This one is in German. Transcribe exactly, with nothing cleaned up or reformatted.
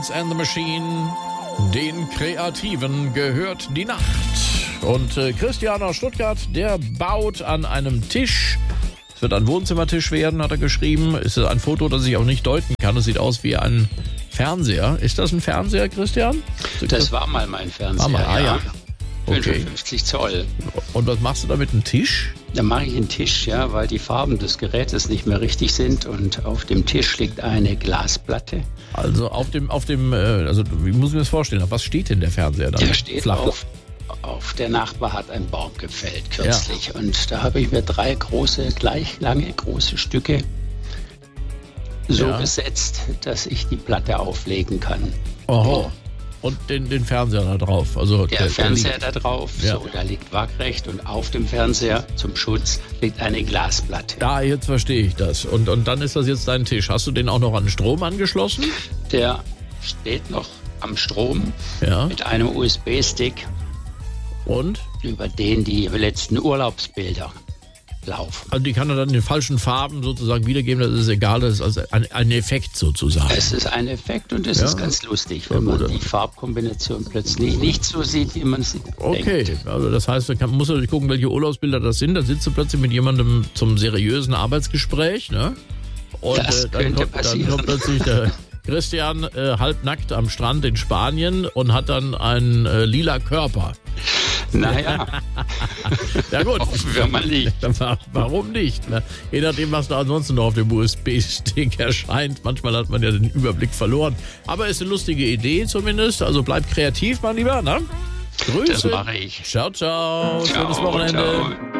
and the Machine, den Kreativen gehört die Nacht. Und äh, Christian aus Stuttgart, der baut an einem Tisch. Es wird ein Wohnzimmertisch werden, hat er geschrieben. Es ist ein Foto, das ich auch nicht deuten kann. Es sieht aus wie ein Fernseher. Ist das ein Fernseher, Christian? Das war mal mein Fernseher, war mal, ah, ja. ja. Okay. fünfundfünfzig Zoll. Und was machst du da mit einem Tisch? Da mache ich einen Tisch, ja, weil die Farben des Gerätes nicht mehr richtig sind. Und auf dem Tisch liegt eine Glasplatte. Also auf dem, auf dem, also wie muss ich mir das vorstellen? Auf was steht denn der Fernseher dann? Der steht Flach. auf, auf der Nachbar hat einen Baum gefällt kürzlich. Ja. Und da habe ich mir drei große, gleich lange große Stücke so ja. gesetzt, dass ich die Platte auflegen kann. Oho. Und den, den Fernseher da drauf. Also der, der Fernseher der da drauf, ja. so, der liegt waagrecht und auf dem Fernseher zum Schutz liegt eine Glasplatte. Ja, jetzt verstehe ich das. Und, und dann ist das jetzt dein Tisch. Hast du den auch noch an Strom angeschlossen? Der steht noch am Strom ja. mit einem U S B-Stick. Und? Über den die letzten Urlaubsbilder laufen. Also die kann er dann in den falschen Farben sozusagen wiedergeben, das ist egal, das ist also ein, ein Effekt sozusagen. Es ist ein Effekt und es ja. ist ganz lustig, wenn ja, man die Farbkombination plötzlich nicht so sieht, wie man sie okay. denkt. Also das heißt, man muss natürlich gucken, welche Urlaubsbilder das sind, da sitzt du plötzlich mit jemandem zum seriösen Arbeitsgespräch, ne? Und das äh, dann, könnte kommt, passieren. dann kommt plötzlich der Christian äh, halbnackt am Strand in Spanien und hat dann einen äh, lila Körper. Naja. Ja gut. Hoffen wir mal nicht. Warum nicht? Ne? Je nachdem, was da ansonsten noch auf dem U S B-Stick erscheint. Manchmal hat man ja den Überblick verloren. Aber ist eine lustige Idee zumindest. Also bleibt kreativ, mein Lieber. Ne? Grüße. Das mache ich. Ciao, ciao. ciao Schönes Wochenende. Ciao.